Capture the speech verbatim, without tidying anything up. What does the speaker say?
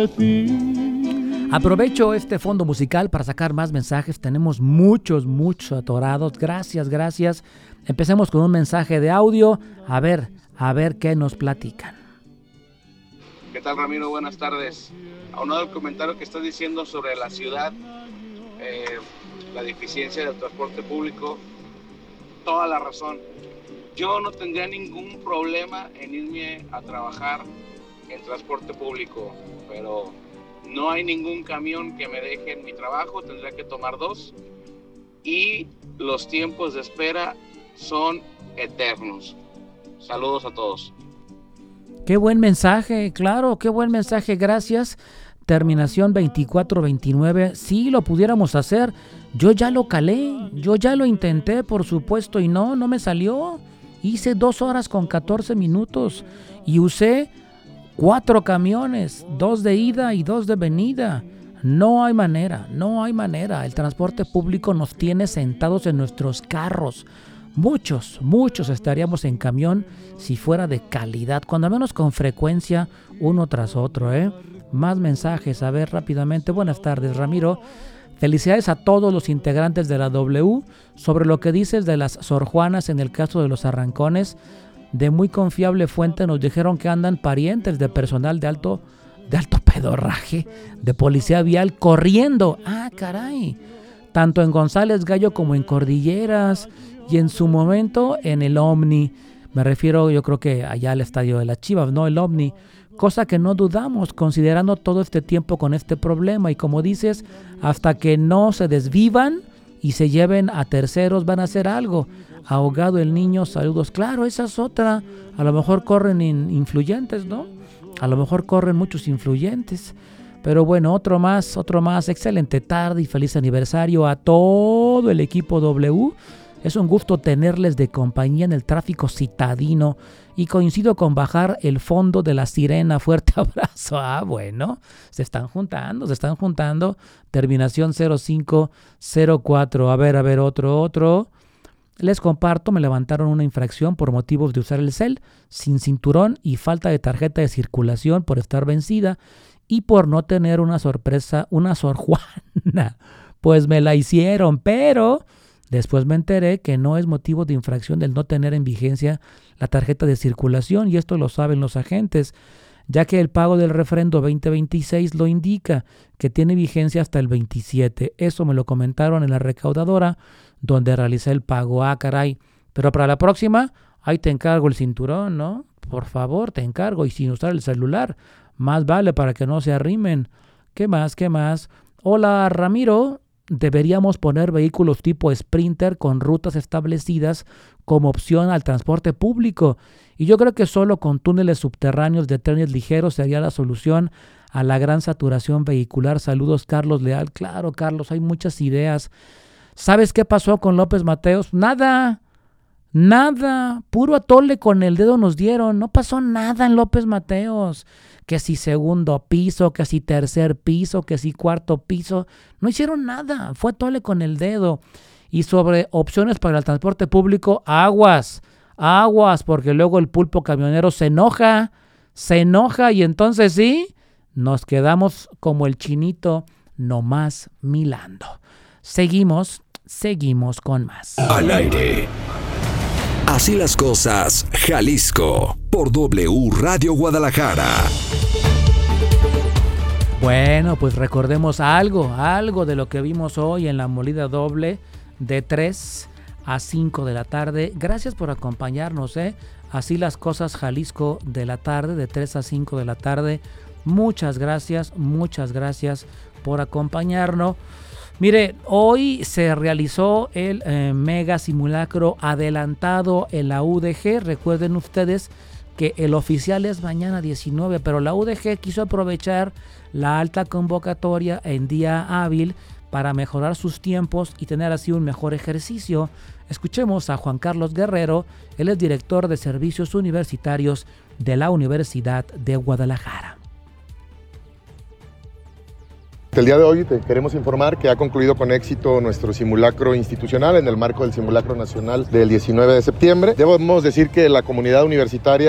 Aprovecho este fondo musical para sacar más mensajes. Tenemos muchos, muchos atorados. Gracias, gracias. Empecemos con un mensaje de audio. A ver, a ver qué nos platican. ¿Qué tal, Ramiro? Buenas tardes. Aunado al comentario que estás diciendo sobre la ciudad, eh, la deficiencia del transporte público, toda la razón. Yo no tendría ningún problema en irme a trabajar en transporte público, pero no hay ningún camión que me deje en mi trabajo, tendría que tomar dos y los tiempos de espera son eternos. Saludos a todos. Qué buen mensaje, claro, qué buen mensaje, gracias. Terminación veinticuatro veintinueve, sí lo pudiéramos hacer. Yo ya lo calé, yo ya lo intenté, por supuesto, y no, no me salió. Hice dos horas con catorce minutos y usé cuatro camiones, dos de ida y dos de venida. No hay manera, no hay manera. El transporte público nos tiene sentados en nuestros carros. Muchos, muchos estaríamos en camión si fuera de calidad, cuando menos con frecuencia, uno tras otro, ¿eh? Más mensajes, a ver rápidamente. Buenas tardes, Ramiro. Felicidades a todos los integrantes de la W. Sobre lo que dices de las Sor Juanas en el caso de los arrancones, de muy confiable fuente nos dijeron que andan parientes de personal de alto, de alto pedorraje, de policía vial corriendo. Ah, caray. Tanto en González Gallo como en Cordilleras y en su momento en el Omni. Me refiero, yo creo que allá al estadio de las Chivas, ¿no? El Omni. Cosa que no dudamos, considerando todo este tiempo con este problema. Y como dices, hasta que no se desvivan y se lleven a terceros van a hacer algo. Ahogado el niño, saludos. Claro, esa es otra. A lo mejor corren in, influyentes, ¿no? A lo mejor corren muchos influyentes. Pero bueno, otro más, otro más. Excelente tarde y feliz aniversario a todo el equipo W. Es un gusto tenerles de compañía en el tráfico citadino y coincido con bajar el fondo de la sirena. Fuerte abrazo. Ah, bueno, se están juntando, se están juntando. Terminación cero cinco cero cuatro. A ver, a ver, otro, otro. Les comparto, me levantaron una infracción por motivos de usar el cel sin cinturón y falta de tarjeta de circulación por estar vencida y por no tener una sorpresa, una Sor Juana. Pues me la hicieron, pero después me enteré que no es motivo de infracción del no tener en vigencia la tarjeta de circulación, y esto lo saben los agentes, ya que el pago del refrendo veinte veintiséis lo indica, que tiene vigencia hasta el veintisiete. Eso me lo comentaron en la recaudadora, donde realicé el pago. Ah, caray. Pero para la próxima, ahí te encargo el cinturón, ¿no? Por favor, te encargo, y sin usar el celular. Más vale para que no se arrimen. ¿Qué más? ¿Qué más? Hola, Ramiro. Deberíamos poner vehículos tipo Sprinter con rutas establecidas como opción al transporte público. Y yo creo que solo con túneles subterráneos de trenes ligeros sería la solución a la gran saturación vehicular. Saludos, Carlos Leal. Claro, Carlos, hay muchas ideas. ¿Sabes qué pasó con López Mateos? Nada, nada. Puro atole con el dedo nos dieron. No pasó nada en López Mateos. Que si segundo piso, que si tercer piso, que si cuarto piso. No hicieron nada, fue tole con el dedo. Y sobre opciones para el transporte público, aguas, aguas, porque luego el pulpo camionero se enoja, se enoja y entonces sí, nos quedamos como el chinito nomás milando. Seguimos, seguimos con más. Al aire. Así las cosas, Jalisco, por W Radio Guadalajara. Bueno, pues recordemos algo, algo de lo que vimos hoy en la molida doble de tres a cinco de la tarde. Gracias por acompañarnos, ¿eh? Así las cosas, Jalisco, de la tarde, de tres a cinco de la tarde. Muchas gracias, muchas gracias por acompañarnos. Mire, hoy se realizó el eh, mega simulacro adelantado en la U D G. Recuerden ustedes que el oficial es mañana diecinueve, pero la U D G quiso aprovechar la alta convocatoria en día hábil para mejorar sus tiempos y tener así un mejor ejercicio. Escuchemos a Juan Carlos Guerrero, él es director de servicios universitarios de la Universidad de Guadalajara. El día de hoy te queremos informar que ha concluido con éxito nuestro simulacro institucional en el marco del simulacro nacional del diecinueve de septiembre. Debemos decir que la comunidad universitaria